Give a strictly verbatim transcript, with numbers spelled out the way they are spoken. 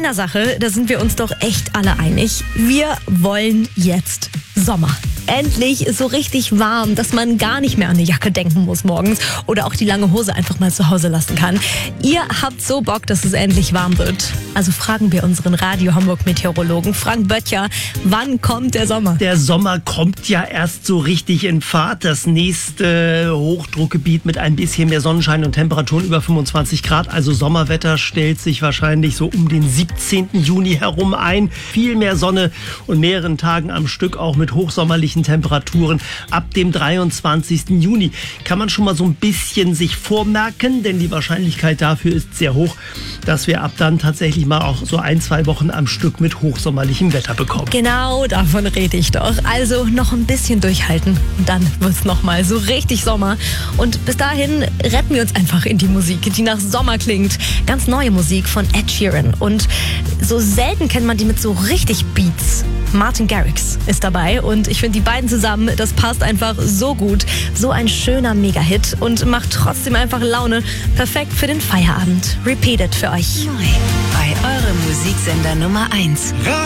einer Sache, da sind wir uns doch echt alle einig. Wir wollen jetzt Sommer. Endlich ist so richtig warm, dass man gar nicht mehr an eine Jacke denken muss morgens oder auch die lange Hose einfach mal zu Hause lassen kann. Ihr habt so Bock, dass es endlich warm wird. Also fragen wir unseren Radio Hamburg Meteorologen Frank Böttcher, wann kommt der Sommer? Der Sommer kommt ja erst so richtig in Fahrt. Das nächste Hochdruckgebiet mit ein bisschen mehr Sonnenschein und Temperaturen über fünfundzwanzig Grad, also Sommerwetter, stellt sich wahrscheinlich so um den siebzehnten Juni herum ein. Viel mehr Sonne und mehreren Tagen am Stück auch mit hochsommerlichen Temperaturen ab dem dreiundzwanzigsten Juni. Kann man schon mal so ein bisschen sich vormerken, denn die Wahrscheinlichkeit dafür ist sehr hoch, dass wir ab dann tatsächlich mal auch so ein, zwei Wochen am Stück mit hochsommerlichem Wetter bekommen. Genau, davon rede ich doch. Also noch ein bisschen durchhalten und dann wird's noch mal so richtig Sommer. Und bis dahin retten wir uns einfach in die Musik, die nach Sommer klingt. Ganz neue Musik von Ed Sheeran. Und so selten kennt man die mit so richtig Beats. Martin Garrix ist dabei und ich finde die beiden zusammen, das passt einfach so gut. So ein schöner Mega-Hit und macht trotzdem einfach Laune. Perfekt für den Feierabend. Repeated für euch. Neu bei eurem Musiksender Nummer eins.